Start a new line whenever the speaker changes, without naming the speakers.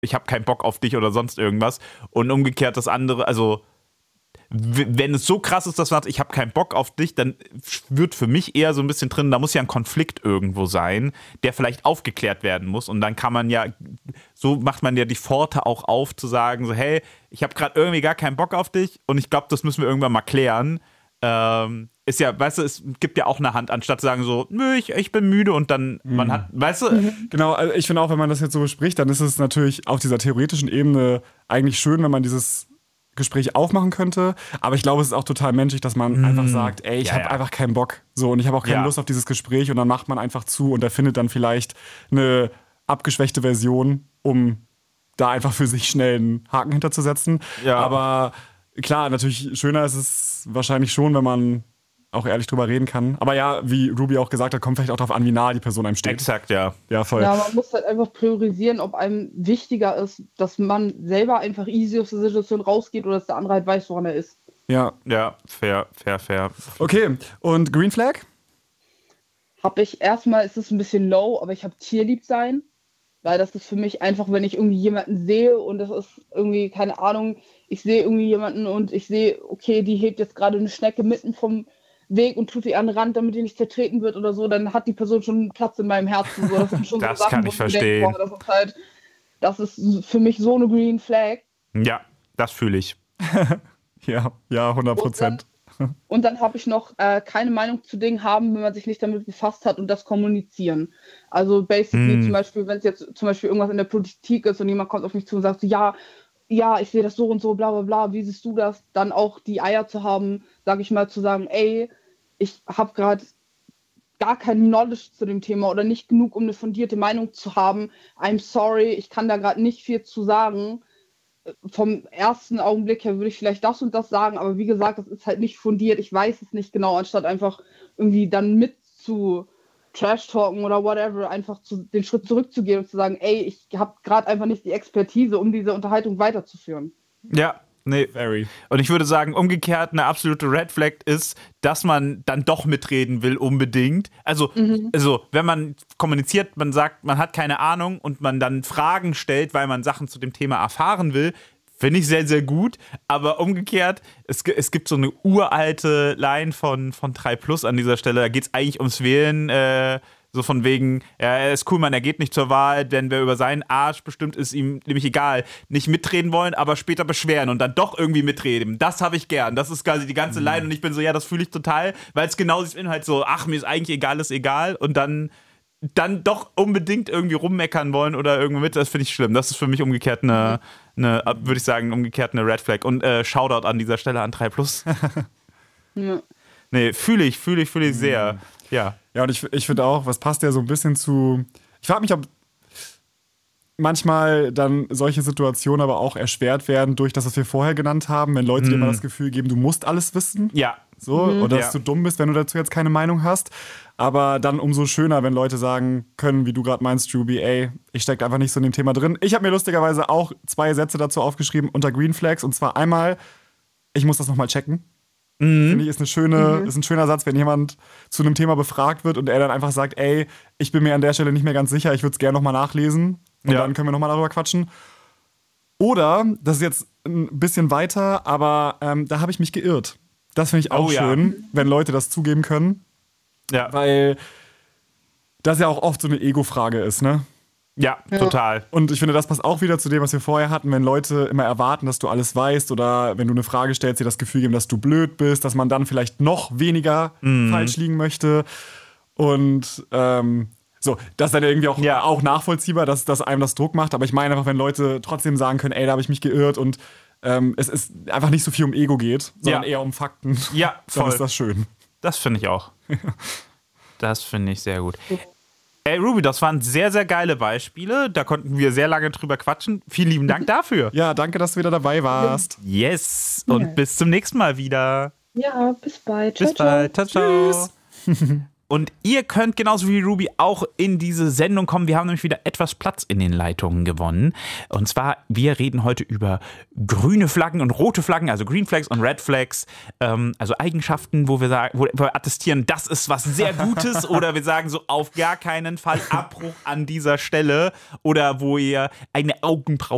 ich habe keinen Bock auf dich oder sonst irgendwas. Und umgekehrt das andere, also wenn es so krass ist, dass man sagt, ich habe keinen Bock auf dich, dann wird für mich eher so ein bisschen drin, da muss ja ein Konflikt irgendwo sein, der vielleicht aufgeklärt werden muss. Und dann kann man ja, so macht man ja die Pforte auch auf, zu sagen, so, hey, ich habe gerade irgendwie gar keinen Bock auf dich und ich glaube, das müssen wir irgendwann mal klären. Ist ja, weißt du, es gibt ja auch eine Hand, anstatt zu sagen so, nö, ich bin müde und dann, man hat, weißt du?
Genau, also ich finde auch, wenn man das jetzt so bespricht, dann ist es natürlich auf dieser theoretischen Ebene eigentlich schön, wenn man dieses Gespräch aufmachen könnte, aber ich glaube, es ist auch total menschlich, dass man einfach sagt, ey, ich habe einfach keinen Bock, so, und ich habe auch keine Lust auf dieses Gespräch, und dann macht man einfach zu und er findet dann vielleicht eine abgeschwächte Version, um da einfach für sich schnell einen Haken hinterzusetzen. Ja. Aber klar, natürlich schöner ist es wahrscheinlich schon, wenn man auch ehrlich drüber reden kann. Aber ja, wie Ruby auch gesagt hat, kommt vielleicht auch darauf an, wie nah die Person einem steht.
Exakt, ja.
Ja, voll.
Ja, man muss halt einfach priorisieren, ob einem wichtiger ist, dass man selber einfach easy aus der Situation rausgeht oder dass der andere halt weiß, woran er ist.
Ja.
Ja, fair.
Okay, und Green Flag?
Habe ich erstmal, ist es ein bisschen low, aber ich habe tierlieb sein. Weil das ist für mich einfach, wenn ich irgendwie jemanden sehe und das ist irgendwie, keine Ahnung, ich sehe irgendwie jemanden und ich sehe, okay, die hebt jetzt gerade eine Schnecke mitten vom Weg und tut sie an den Rand, damit die nicht zertreten wird oder so, dann hat die Person schon einen Platz in meinem Herzen. So. Das sind schon
das
so Sachen,
kann ich verstehen.
Denke, boah, das ist für mich so eine Green Flag.
Ja, das fühle ich.
Ja, 100%.
Und dann habe ich noch keine Meinung zu Dingen haben, wenn man sich nicht damit befasst hat, und das kommunizieren. Also basically zum Beispiel, wenn es jetzt zum Beispiel irgendwas in der Politik ist und jemand kommt auf mich zu und sagt so, ja, ich sehe das so und so, bla bla bla, wie siehst du das? Dann auch die Eier zu haben, sage ich mal, zu sagen, ey, ich habe gerade gar kein Knowledge zu dem Thema oder nicht genug, um eine fundierte Meinung zu haben. I'm sorry, ich kann da gerade nicht viel zu sagen. Vom ersten Augenblick her würde ich vielleicht das und das sagen, aber wie gesagt, das ist halt nicht fundiert, ich weiß es nicht genau, anstatt einfach irgendwie dann mit zu Trash-Talken oder whatever, einfach den Schritt zurückzugehen und zu sagen, ey, ich habe gerade einfach nicht die Expertise, um diese Unterhaltung weiterzuführen.
Ja, nee, very. Und ich würde sagen, umgekehrt eine absolute Red Flag ist, dass man dann doch mitreden will unbedingt. Also wenn man kommuniziert, man sagt, man hat keine Ahnung und man dann Fragen stellt, weil man Sachen zu dem Thema erfahren will, finde ich sehr, sehr gut. Aber umgekehrt, es gibt so eine uralte Line von 3+ an dieser Stelle, da geht es eigentlich ums Wählen, so von wegen, ja, er ist cool, man, er geht nicht zur Wahl, denn wer über seinen Arsch bestimmt, ist ihm nämlich egal. Nicht mitreden wollen, aber später beschweren und dann doch irgendwie mitreden. Das habe ich gern. Das ist quasi die ganze Line und ich bin so, ja, das fühle ich total, weil es genau sich Inhalt so, ach, mir ist eigentlich egal, ist egal, und dann doch unbedingt irgendwie rummeckern wollen oder irgendwie das finde ich schlimm. Das ist für mich umgekehrt würde ich sagen, umgekehrt eine Red Flag. Und Shoutout an dieser Stelle an 3+.
Ja.
Nee, fühle ich sehr. Ja.
Ja, und ich finde auch, was passt ja so ein bisschen zu. Ich frage mich, ob manchmal dann solche Situationen aber auch erschwert werden durch das, was wir vorher genannt haben, wenn Leute dir mal das Gefühl geben, du musst alles wissen.
Ja.
So, oder dass du dumm bist, wenn du dazu jetzt keine Meinung hast. Aber dann umso schöner, wenn Leute sagen können, wie du gerade meinst, Ruby, ey, ich stecke einfach nicht so in dem Thema drin. Ich habe mir lustigerweise auch 2 Sätze dazu aufgeschrieben unter Green Flags. Und zwar einmal, ich muss das nochmal checken. Finde ich, ist ein schöner Satz, wenn jemand zu einem Thema befragt wird und er dann einfach sagt, ey, ich bin mir an der Stelle nicht mehr ganz sicher, ich würde es gerne nochmal nachlesen und dann können wir nochmal darüber quatschen. Oder, das ist jetzt ein bisschen weiter, aber da habe ich mich geirrt. Das finde ich auch schön, wenn Leute das zugeben können. Ja. Weil das ja auch oft so eine Ego-Frage ist, ne?
Ja, total.
Und ich finde, das passt auch wieder zu dem, was wir vorher hatten, wenn Leute immer erwarten, dass du alles weißt oder wenn du eine Frage stellst, dir das Gefühl geben, dass du blöd bist, dass man dann vielleicht noch weniger falsch liegen möchte. Und so, das ist dann irgendwie auch nachvollziehbar, dass einem das Druck macht. Aber ich meine einfach, wenn Leute trotzdem sagen können, ey, da habe ich mich geirrt und es ist einfach nicht so viel um Ego geht, sondern eher um Fakten.
Ja, voll.
Dann ist das schön.
Das finde ich auch. Das finde ich sehr gut. Ey, Ruby, das waren sehr, sehr geile Beispiele. Da konnten wir sehr lange drüber quatschen. Vielen lieben Dank dafür.
Ja, danke, dass du wieder dabei warst.
Yes. Und bis zum nächsten Mal wieder.
Ja, bis bald.
Bis bald. Ciao, ciao. Und ihr könnt genauso wie Ruby auch in diese Sendung kommen. Wir haben nämlich wieder etwas Platz in den Leitungen gewonnen. Und zwar, wir reden heute über grüne Flaggen und rote Flaggen, also Green Flags und Red Flags. Also Eigenschaften, wo wir sagen, wo wir attestieren, das ist was sehr Gutes. Oder wir sagen so, auf gar keinen Fall Abbruch an dieser Stelle. Oder wo ihr eine Augenbraue